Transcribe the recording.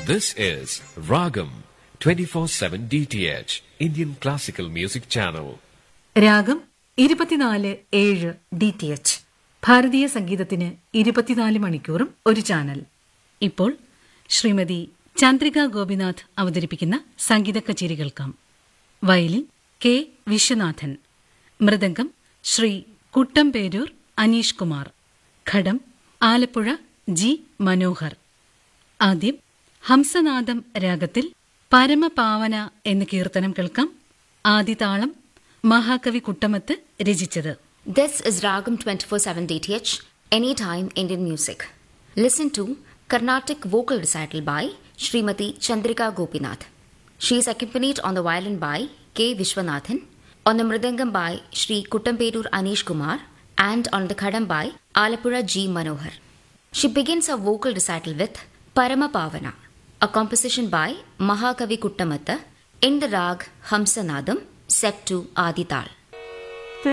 This is Ragam 24/7 DTH Indian Classical Music Channel. രാഗം 24/7 DTH ഭാരതീയ സംഗീതത്തിന് 24 മണിക്കൂറും ഒരു ചാനൽ. ഇപ്പോൾ ശ്രീമതി ചന്ദ്രിക ഗോപിനാഥ് അവതരിപ്പിക്കുന്ന സംഗീത കച്ചേരി കേൾക്കാം. വയലിൻ കെ വിശ്വനാഥൻ, മൃദംഗം ശ്രീ കുട്ടംപേരൂർ അനീഷ് കുമാർ, ഘടം ആലപ്പുഴ ജി മനോഹർ. ആദ്യം ഹംസനാദം രാഗത്തിൽ പരമപാവന എന്ന കീർത്തനം കേൾക്കാം. ആദിതാളം മഹാകവി കുട്ടമത്ത് രചിച്ചത്. This is Ragam 24/7 DTH, Anytime Indian Music. Listen to Carnatic vocal recital by Srimati Chandrika Gopinath. She is accompanied on the violin by K. Vishwanathan, on the mridangam by Sri Kuttamperur Anish Kumar, and on the khadam by Alapura G. Manohar. She begins her vocal recital with Parama Pavana, a composition by Mahakavi Kuttamatta in the rag Hamsanadam, set to Adi Tal.